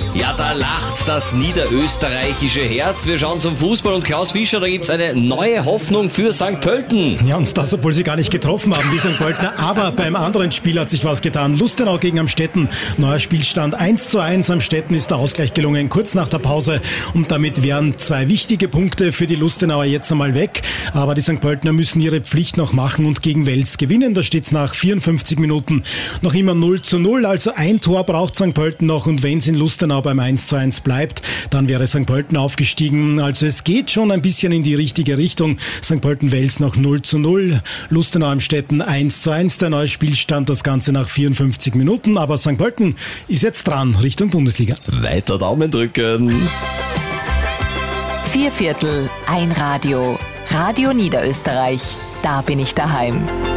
Ja, da lacht das niederösterreichische Herz. Wir schauen zum Fußball und Klaus Fischer, da gibt's eine neue Hoffnung für St. Pölten. Ja, und das, obwohl sie gar nicht getroffen haben, die St. Pöltener. Aber beim anderen Spiel hat sich was getan. Lustenau gegen Amstetten. Neuer Spielstand 1:1. Amstetten ist der Ausgleich gelungen, kurz nach der Pause. Und damit wären 2 wichtige Punkte für die Lustenauer jetzt einmal weg. Aber die St. Pöltener müssen ihre Pflicht noch machen und gegen Wels gewinnen. Da steht's nach 54 Minuten noch immer 0:0. Also ein Tor braucht St. Pölten noch. Und wenn es in Lustenau beim 1:1 bleibt, dann wäre St. Pölten aufgestiegen. Also es geht schon ein bisschen in die richtige Richtung. St. Pölten-Wels noch 0:0. Lustenau-Amstetten 1:1. Der neue Spielstand, das Ganze nach 54 Minuten. Aber St. Pölten ist jetzt dran, Richtung Bundesliga. Weiter Daumen drücken. 4/4 ein Radio. Radio Niederösterreich. Da bin ich daheim.